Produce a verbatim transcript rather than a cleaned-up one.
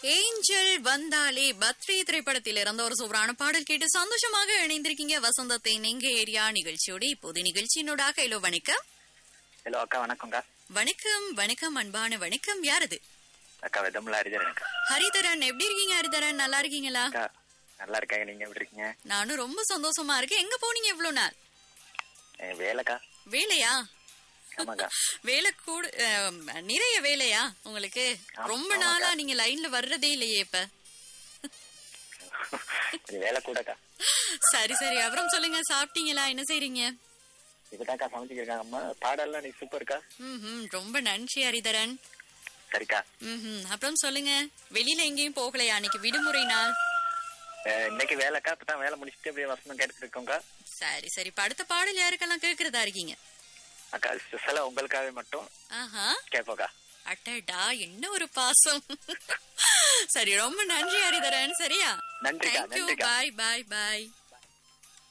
Angel வந்தாலே பத்ரி திரைப்படத்தில் இறந்த ஒரு சூப்பரான பாடல் கேட்டு சந்தோஷமாக இணைந்திருக்கீங்க வசந்தத்தின் எங்க ஏரியா நிகழ்ச்சியோட. இப்போது நிகழ்ச்சியினோடாக ஹலோ வணக்கம். ஹலோ அக்கா, வணக்கம்க்கா. வணக்கம் வணக்கம் அன்பான வணக்கம். யாரது? அக்கா வெதம்பல ஹரிதரன் அக்கா. ஹரிதரன், எப்படி இருக்கீங்க ஹரிதரன்? நல்லா இருக்கீங்களா? அக்கா நல்லா இருக்காங்க, நீங்க எப்படி இருக்கீங்க? நானும் ரொம்ப சந்தோஷமா இருக்கேன். எங்க போனீங்க இவ்வளவு நாள்? ஏ, வேலைக்கா. வேலையா? ஆமாக்கா. வேலை கூட அஹ், நிறைய வேலையா உங்களுக்கு? ஆமா, ரொம்ப ஆமாக்கா. நாளா நீங்க லைன்ல வர்றதே இல்லையே இப்ப. கொஞ்சம் வேலை கூடக்கா. சரி சரி, அப்புறம் சொல்லுங்க, சாப்பிட்டீங்களா? என்ன செய்றீங்க? இதுதாக்கா சமைச்சிருக்காங்க அம்மா. பாடல்லாம் நீ சூப்பர்க்கா. ம் ரொம்ப நன்றி ஹரிதரன். சரிக்கா. ம் அப்புறம் சொல்லுங்க, வெளியில எங்கேயும் போகலையா? அன்னைக்கு விடுமுறை நாள். அஹ், இன்னைக்கு வேலைக்கா. இப்பதான் வேலை முடிச்சுட்டு அப்படியே வசனம் கேட்டுட்டு இருக்கோம்க்கா. சரி சரி, இப்ப அடுத்த பாடல் யாருக்கெல்லாம் கேக்குறதா இருக்கீங்க? அக்கா ஸ்பெஷலா உங்களுக்காகவே மட்டும் ஆஹா, கேட்போக்கா. அட்டடா, என்ன ஒரு பாசம். சரி, ரொம்ப நன்றி ஹரிதரன். சரியா? நன்றிக்கா, தேங்க்யூ. நன்றிக்கா. பாய் பாய் பாய்.